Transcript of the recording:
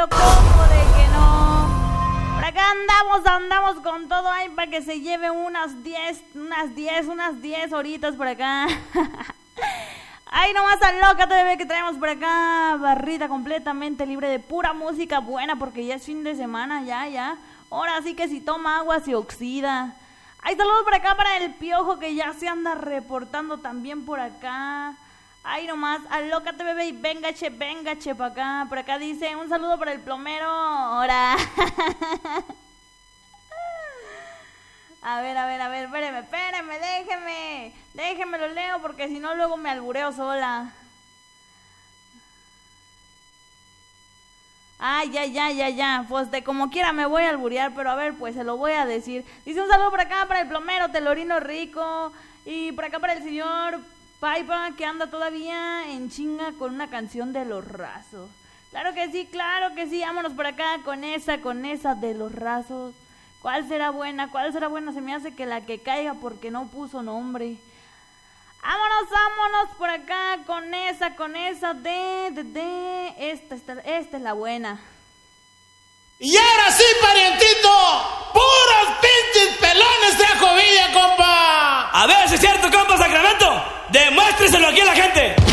pero ¿cómo de que no? Por acá andamos con todo ahí para que se lleve unas 10 horitas por acá. Ay, nomás Alócate, bebé, que traemos por acá. Barrita completamente libre de pura música buena, porque ya es fin de semana, ya. Ahora sí que si toma agua se oxida. Ay, saludos por acá para el Piojo, que ya se anda reportando también por acá. Ay, nomás, alócate, bebé, y venga, che, pa' acá. Por acá dice, un saludo para el plomero. Ahora. A ver, espéreme, déjeme, lo leo, porque si no luego me albureo sola. Ay, ya, pues de como quiera me voy a alburear, pero a ver, pues se lo voy a decir. Dice un saludo por acá para el plomero Telorino Rico, y por acá para el señor Paipa, que anda todavía en chinga con una canción de Los Rasos. Claro que sí, vámonos por acá con esa de Los Rasos. ¿Cuál será buena? Se me hace que la que caiga, porque no puso nombre. Vámonos por acá con esa esta es la buena. Y ahora sí, parientito,